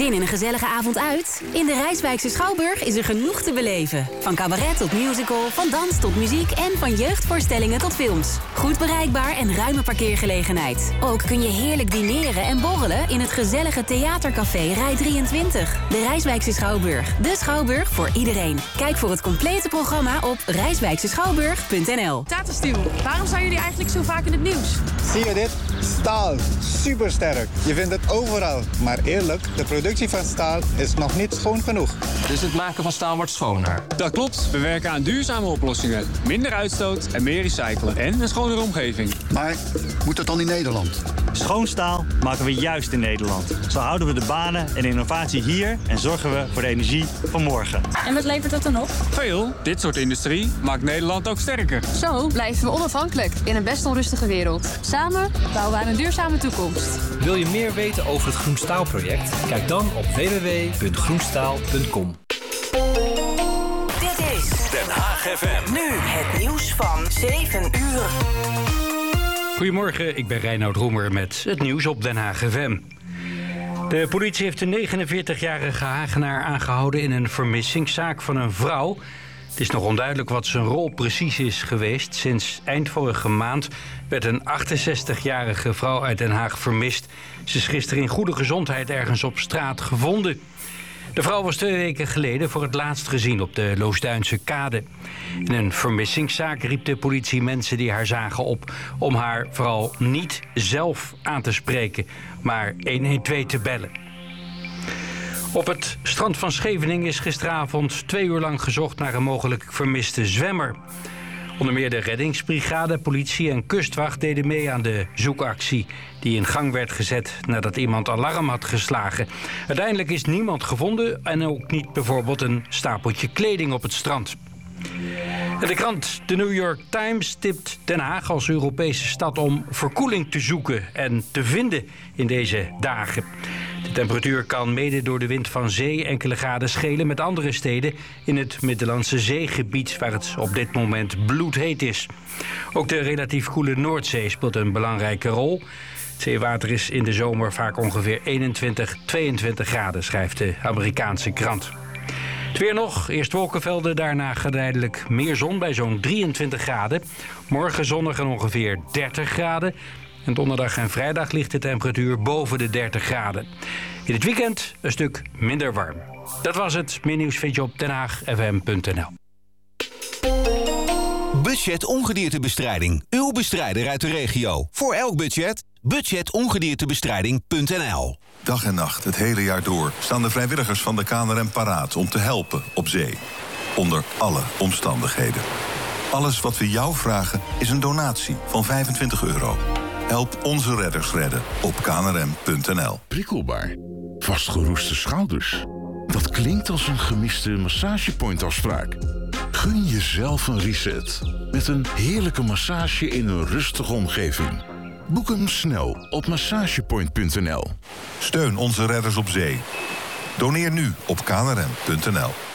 Zin in een gezellige avond uit? In de Rijswijkse Schouwburg is er genoeg te beleven. Van cabaret tot musical, van dans tot muziek en van jeugdvoorstellingen tot films. Goed bereikbaar en ruime parkeergelegenheid. Ook kun je heerlijk dineren en borrelen in het gezellige theatercafé Rij 23. De Rijswijkse Schouwburg. De Schouwburg voor iedereen. Kijk voor het complete programma op rijswijkseschouwburg.nl. Tata Steel, waarom zijn jullie eigenlijk zo vaak in het nieuws? Zie je dit? Staal. Supersterk. Je vindt het overal. Maar eerlijk, de productie van staal is nog niet schoon genoeg. Dus het maken van staal wordt schoner? Dat klopt. We werken aan duurzame oplossingen. Minder uitstoot en meer recyclen. En een schonere omgeving. Maar moet dat dan in Nederland? Schoon staal maken we juist in Nederland. Zo houden we de banen en innovatie hier en zorgen we voor de energie van morgen. En wat levert dat dan op? Veel. Dit soort industrie maakt Nederland ook sterker. Zo blijven we onafhankelijk in een best onrustige wereld. Samen bouwen we aan een duurzame toekomst. Wil je meer weten over het Groen Staal-project? Kijk dan op www.groenstaal.com. Dit is Den Haag FM. Nu het nieuws van 7 uur. Goedemorgen, ik ben Reinoud Roemer met het nieuws op Den Haag FM. De politie heeft een 49-jarige Hagenaar aangehouden in een vermissingszaak van een vrouw. Het is nog onduidelijk wat zijn rol precies is geweest. Sinds eind vorige maand werd een 68-jarige vrouw uit Den Haag vermist. Ze is gisteren in goede gezondheid ergens op straat gevonden. De vrouw was 2 weken geleden voor het laatst gezien op de Loosduinse kade. In een vermissingszaak riep de politie mensen die haar zagen op om haar vooral niet zelf aan te spreken, maar 112 te bellen. Op het strand van Scheveningen is gisteravond 2 uur lang gezocht naar een mogelijk vermiste zwemmer. Onder meer de reddingsbrigade, politie en kustwacht deden mee aan de zoekactie die in gang werd gezet nadat iemand alarm had geslagen. Uiteindelijk is niemand gevonden en ook niet bijvoorbeeld een stapeltje kleding op het strand. En de krant The New York Times tipt Den Haag als Europese stad om verkoeling te zoeken en te vinden in deze dagen. De temperatuur kan mede door de wind van zee enkele graden schelen met andere steden in het Middellandse Zeegebied, waar het op dit moment bloedheet is. Ook de relatief koele Noordzee speelt een belangrijke rol. Het zeewater is in de zomer vaak ongeveer 21, 22 graden, schrijft de Amerikaanse krant. Het weer nog, eerst wolkenvelden, daarna geleidelijk meer zon bij zo'n 23 graden. Morgen zonnig en ongeveer 30 graden. En donderdag en vrijdag ligt de temperatuur boven de 30 graden. In het weekend een stuk minder warm. Dat was het. Meer nieuws vind je op denhaagfm.nl. Budget ongediertebestrijding. Uw bestrijder uit de regio. Voor elk budget. Budgetongediertebestrijding.nl. Dag en nacht, het hele jaar door, staan de vrijwilligers van de KNRM paraat om te helpen op zee. Onder alle omstandigheden. Alles wat we jou vragen is een donatie van €25. Help onze redders redden op knrm.nl. Prikkelbaar. Vastgeroeste schouders. Dat klinkt als een gemiste massagepointafspraak. Gun jezelf een reset. Met een heerlijke massage in een rustige omgeving. Boek hem snel op massagepoint.nl. Steun onze redders op zee. Doneer nu op knrm.nl.